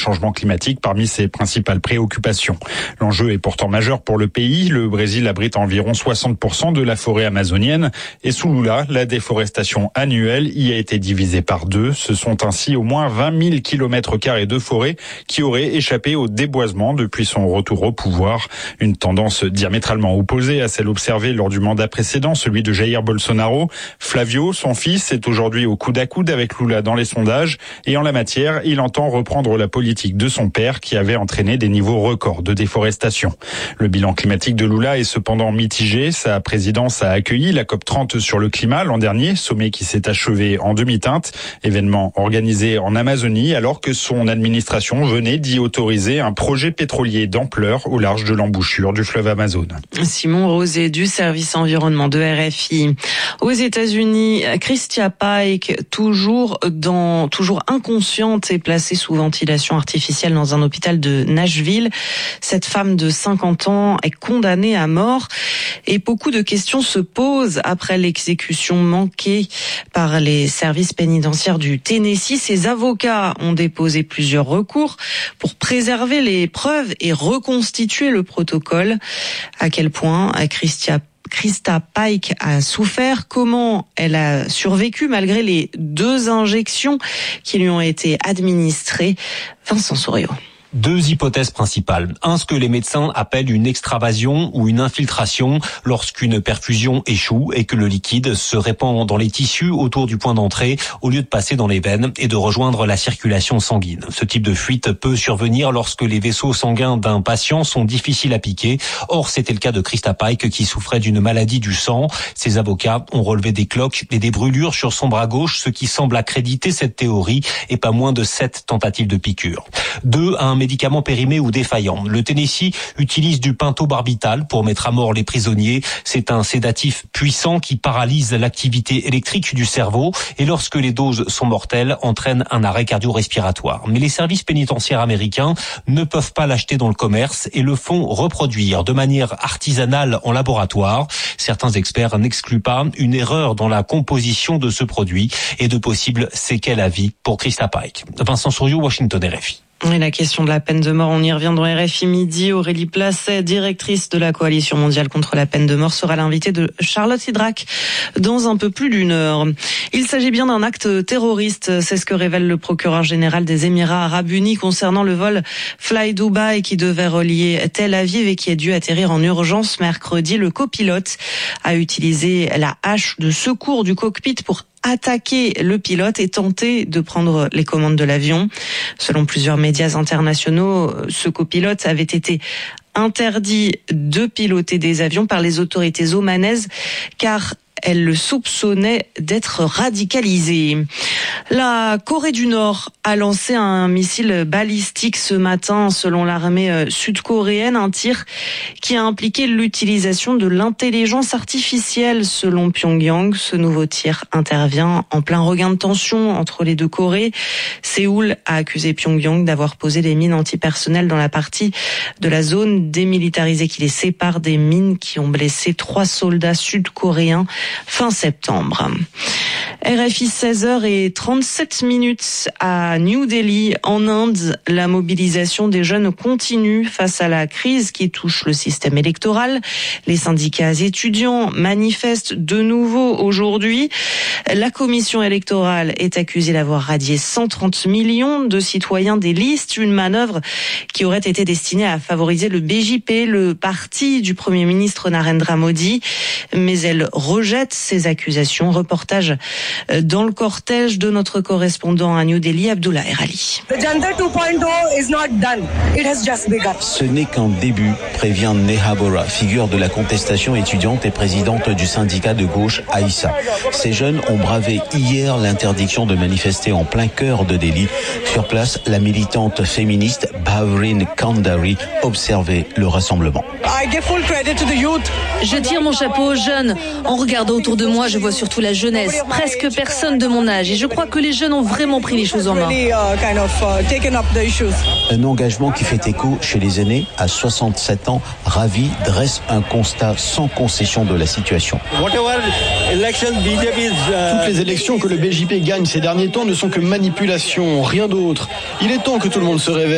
changement climatique parmi ses principales préoccupations. L'enjeu est pourtant majeur pour le pays. Le Brésil abrite environ 60% de la forêt amazonienne et sous Lula, la déforestation annuelle y a été divisée par 2. Ce sont ainsi au moins 20 000 km² de forêt qui auraient échappé au déboisement depuis son retour au pouvoir. Une tendance diamétralement opposée à celle observée lors du mandat précédent, celui de Jair Bolsonaro. Flavio, son fils, est aujourd'hui au coude à coude avec Lula dans les sondages et en la matière, il entend reprendre la politique de son père qui avait entraîné des niveaux records de déforestation. Le bilan climatique de Lula est cependant mitigé. Sa présidence a accueilli la COP30 sur le climat l'an dernier, sommet qui s'est achevé en demi-teinte, événement organisé en Amazonie alors que son administration venait d'y autoriser un projet pétrolier d'ampleur au large de l'embouchure du fleuve Amazone. Simon Rosé du service environnement de RFI. Aux États-Unis, Christia Pike, toujours inconsciente et placée sous ventilation artificielle dans un hôpital de Nashville. Cette femme de 50 ans est condamnée à mort et beaucoup de questions se posent après l'exécution manquée par les services pénitentiaires du Tennessee. Ses avocats ont déposé plusieurs recours pour préserver les preuves et reconstituer le protocole. À quel point Christa Pike a souffert, comment elle a survécu malgré les 2 injections qui lui ont été administrées. Vincent Souriau. 2 hypothèses principales. Ce que les médecins appellent une extravasion ou une infiltration lorsqu'une perfusion échoue et que le liquide se répand dans les tissus autour du point d'entrée au lieu de passer dans les veines et de rejoindre la circulation sanguine. Ce type de fuite peut survenir lorsque les vaisseaux sanguins d'un patient sont difficiles à piquer. Or, c'était le cas de Christa Pike qui souffrait d'une maladie du sang. Ses avocats ont relevé des cloques et des brûlures sur son bras gauche, ce qui semble accréditer cette théorie et pas moins de 7 tentatives de piqûre. 2, un médicament périmé ou défaillant. Le Tennessee utilise du pentobarbital pour mettre à mort les prisonniers. C'est un sédatif puissant qui paralyse l'activité électrique du cerveau et lorsque les doses sont mortelles, entraîne un arrêt cardio-respiratoire. Mais les services pénitentiaires américains ne peuvent pas l'acheter dans le commerce et le font reproduire de manière artisanale en laboratoire. Certains experts n'excluent pas une erreur dans la composition de ce produit et de possibles séquelles à vie pour Christa Pike. Vincent Souriau, Washington, RFI. Et la question de la peine de mort, on y revient dans RFI Midi. Aurélie Placet, directrice de la Coalition mondiale contre la peine de mort, sera l'invitée de Charlotte Hydrac dans un peu plus d'1 heure. Il s'agit bien d'un acte terroriste, c'est ce que révèle le procureur général des Émirats arabes unis concernant le vol Fly Dubai qui devait relier Tel Aviv et qui a dû atterrir en urgence mercredi. Le copilote a utilisé la hache de secours du cockpit pour attaquer le pilote et tenter de prendre les commandes de l'avion. Selon plusieurs médias internationaux, ce copilote avait été interdit de piloter des avions par les autorités omanaises car elle le soupçonnait d'être radicalisé. La Corée du Nord a lancé un missile balistique ce matin, selon l'armée sud-coréenne, un tir qui a impliqué l'utilisation de l'intelligence artificielle, selon Pyongyang. Ce nouveau tir intervient en plein regain de tension entre les 2 Corées. Séoul a accusé Pyongyang d'avoir posé des mines antipersonnelles dans la partie de la zone démilitarisée qui les sépare, des mines qui ont blessé 3 soldats sud-coréens fin septembre. RFI 16h37 à New Delhi, en Inde. La mobilisation des jeunes continue face à la crise qui touche le système électoral. Les syndicats étudiants manifestent de nouveau aujourd'hui. La commission électorale est accusée d'avoir radié 130 millions de citoyens des listes, une manœuvre qui aurait été destinée à favoriser le BJP, le parti du Premier ministre Narendra Modi. Mais elle rejette ces accusations. Reportage dans le cortège de notre correspondant à New Delhi, Abdullah Erali. Ce n'est qu'un début, prévient Neha Bora, figure de la contestation étudiante et présidente du syndicat de gauche Aïssa. Ces jeunes ont bravé hier l'interdiction de manifester en plein cœur de Delhi. Sur place, la militante féministe Bhavrin Kandari observait le rassemblement. Je tire mon chapeau aux jeunes. En regardant autour de moi, je vois surtout la jeunesse, presque personne de mon âge. Et je crois que les jeunes ont vraiment pris les choses en main. Un engagement qui fait écho chez les aînés. À 67 ans, Ravi dresse un constat sans concession de la situation. Toutes les élections que le BJP gagne ces derniers temps ne sont que manipulation, rien d'autre. Il est temps que tout le monde se réveille.